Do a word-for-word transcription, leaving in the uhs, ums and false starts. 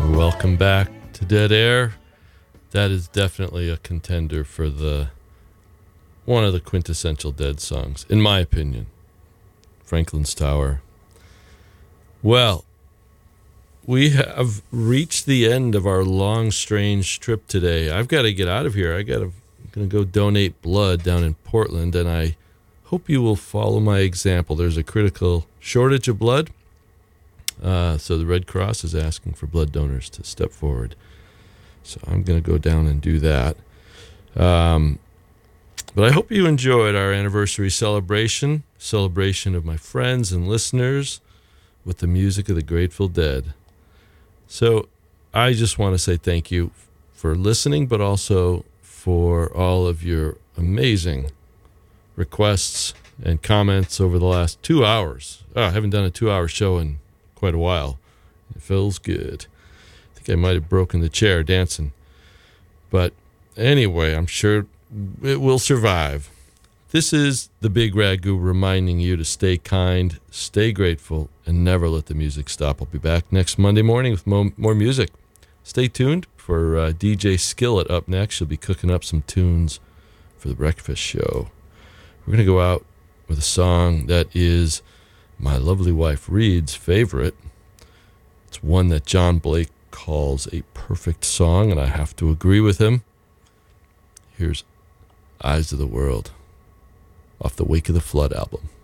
Welcome back to Dead Air. That is definitely a contender for the one of the quintessential Dead songs, in my opinion. Franklin's Tower. Well, we have reached the end of our long, strange trip today. I've got to get out of here. I got to, I'm going to go donate blood down in Portland, and I hope you will follow my example. There's a critical shortage of blood, uh, so the Red Cross is asking for blood donors to step forward. So I'm going to go down and do that. Um, but I hope you enjoyed our anniversary celebration, celebration of my friends and listeners with the music of the Grateful Dead. So I just want to say thank you for listening, but also for all of your amazing requests and comments over the last two hours. Oh, I haven't done a two-hour show in quite a while. It feels good. I think I might have broken the chair dancing. But anyway, I'm sure it will survive. This is the Big Ragu reminding you to stay kind, stay grateful, and never let the music stop. I'll be back next Monday morning with mo- more music. Stay tuned for uh, D J Skillet up next. She'll be cooking up some tunes for the breakfast show. We're going to go out with a song that is my lovely wife Reed's favorite. It's one that John Blake calls a perfect song, and I have to agree with him. Here's Eyes of the World off the Wake of the Flood album.